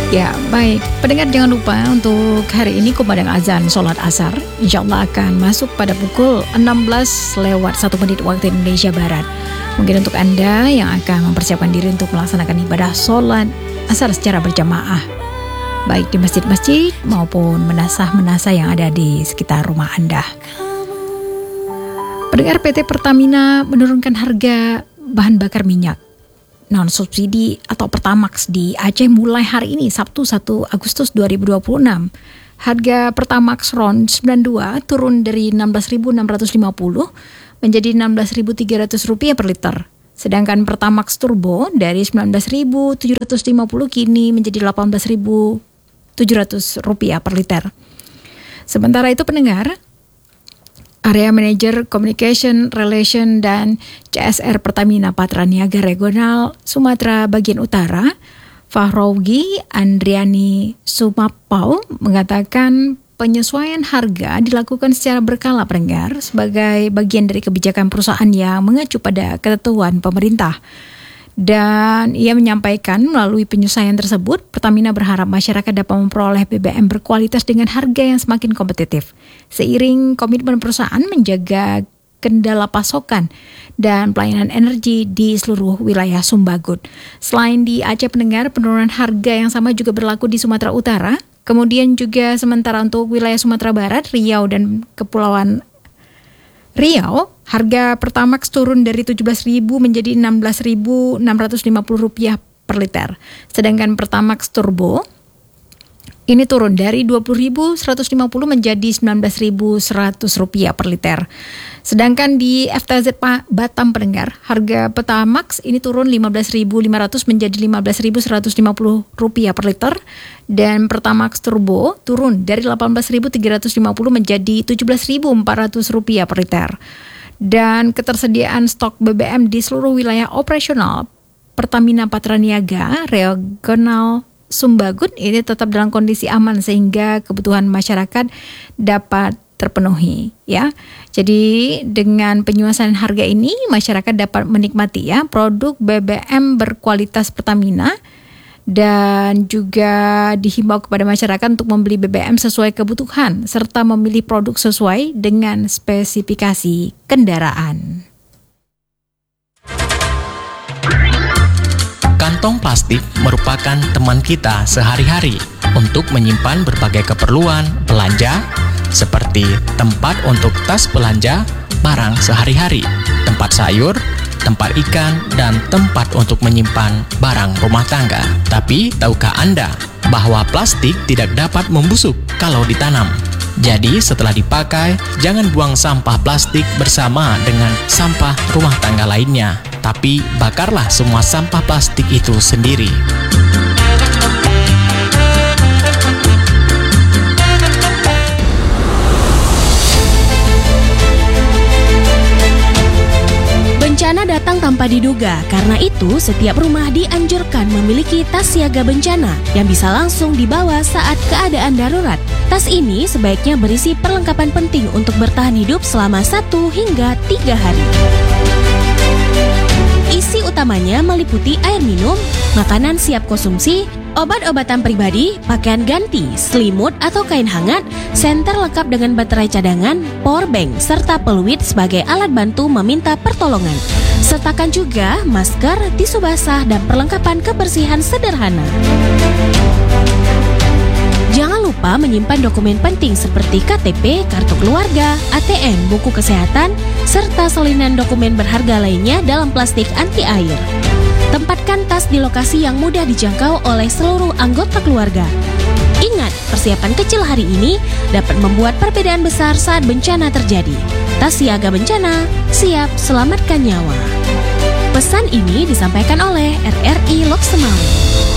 Ya, baik. Pendengar jangan lupa untuk hari ini kumandang azan sholat asar. Insya Allah akan masuk pada pukul 16:01 waktu Indonesia Barat. Mungkin untuk Anda yang akan mempersiapkan diri untuk melaksanakan ibadah sholat asar secara berjamaah, baik di masjid-masjid maupun menasah-menasah yang ada di sekitar rumah Anda. Pendengar, PT Pertamina menurunkan harga bahan bakar minyak non-subsidi atau Pertamax di Aceh mulai hari ini, Sabtu 1 Agustus 2026. Harga Pertamax RON 92 turun dari Rp16.650 menjadi Rp16.300 per liter. Sedangkan Pertamax Turbo dari Rp19.750 kini menjadi Rp18.700 per liter. Sementara itu pendengar, Area Manager Communication Relation dan CSR Pertamina Patra Niaga Regional Sumatera Bagian Utara, Fahrougi Andriani Sumapau, mengatakan penyesuaian harga dilakukan secara berkala pendengar sebagai bagian dari kebijakan perusahaan yang mengacu pada ketentuan pemerintah. Dan ia menyampaikan melalui penyesuaian tersebut, Pertamina berharap masyarakat dapat memperoleh BBM berkualitas dengan harga yang semakin kompetitif. Seiring komitmen perusahaan menjaga kendala pasokan dan pelayanan energi di seluruh wilayah Sumbagut. Selain di Aceh pendengar, penurunan harga yang sama juga berlaku di Sumatera Utara. Kemudian juga sementara untuk wilayah Sumatera Barat, Riau dan Kepulauan Riau, harga Pertamax turun dari Rp17.000 menjadi Rp16.650 per liter. Sedangkan Pertamax Turbo ini turun dari Rp20.150 menjadi Rp19.100 per liter. Sedangkan di FTZ Batam pendengar, harga Pertamax ini turun Rp15.500 menjadi Rp15.150 per liter. Dan Pertamax Turbo turun dari Rp18.350 menjadi Rp17.400 per liter. Dan ketersediaan stok BBM di seluruh wilayah operasional Pertamina Patra Niaga Regional Sumbagut ini tetap dalam kondisi aman sehingga kebutuhan masyarakat dapat terpenuhi ya. Jadi dengan penyuasaan harga ini masyarakat dapat menikmati ya produk BBM berkualitas Pertamina, dan juga dihimbau kepada masyarakat untuk membeli BBM sesuai kebutuhan serta memilih produk sesuai dengan spesifikasi kendaraan. Kantong plastik merupakan teman kita sehari-hari untuk menyimpan berbagai keperluan belanja seperti tempat untuk tas belanja, barang sehari-hari, tempat sayur, tempat ikan, dan tempat untuk menyimpan barang rumah tangga. Tapi, tahukah Anda bahwa plastik tidak dapat membusuk kalau ditanam? Jadi, setelah dipakai, jangan buang sampah plastik bersama dengan sampah rumah tangga lainnya. Tapi, bakarlah semua sampah plastik itu sendiri. Bencana datang tanpa diduga, karena itu setiap rumah dianjurkan memiliki tas siaga bencana yang bisa langsung dibawa saat keadaan darurat. Tas ini sebaiknya berisi perlengkapan penting untuk bertahan hidup selama 1 hingga 3 hari. Isi utamanya meliputi air minum, makanan siap konsumsi, obat-obatan pribadi, pakaian ganti, selimut atau kain hangat, senter lengkap dengan baterai cadangan, power bank, serta peluit sebagai alat bantu meminta pertolongan. Sertakan juga masker, tisu basah, dan perlengkapan kebersihan sederhana. Jangan lupa menyimpan dokumen penting seperti KTP, kartu keluarga, ATM, buku kesehatan, serta salinan dokumen berharga lainnya dalam plastik anti air. Tempatkan tas di lokasi yang mudah dijangkau oleh seluruh anggota keluarga. Ingat, persiapan kecil hari ini dapat membuat perbedaan besar saat bencana terjadi. Tas siaga bencana, siap selamatkan nyawa. Pesan ini disampaikan oleh RRI Lok Semawe.